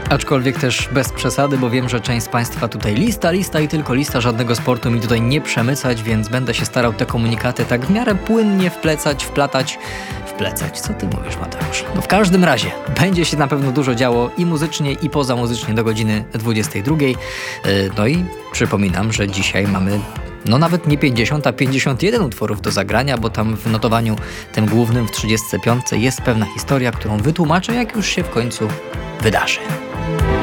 Aczkolwiek też bez przesady, bo wiem, że część z Państwa tutaj lista i tylko lista, żadnego sportu mi tutaj nie przemycać, więc będę się starał te komunikaty tak w miarę płynnie wplecać. Co ty mówisz, Mateusz? No w każdym razie będzie się na pewno dużo działo i muzycznie, i pozamuzycznie do godziny 22. No i przypominam, że dzisiaj mamy nawet nie 50, a 51 utworów do zagrania, bo tam w notowaniu tym głównym w 35 jest pewna historia, którą wytłumaczę, jak już się w końcu wydarzy.